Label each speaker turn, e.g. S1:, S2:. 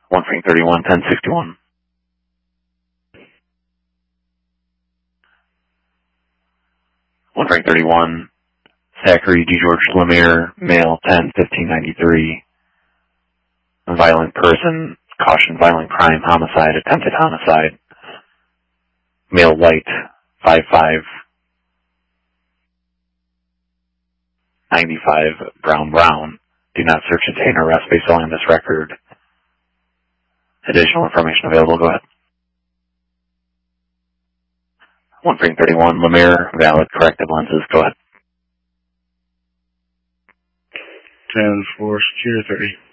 S1: 1 Frank 31, 1061. One Frank 31, Zachary D. George Lemire, male, 10-1593. Violent person, caution, violent crime, homicide, attempted homicide. Male, white, 5'5", 95, brown. Do not search, detain, or arrest based on this record. Additional information available, go ahead. 1 Frank 31, Lemire, valid corrective lenses, go ahead.
S2: 10-4, secure 30.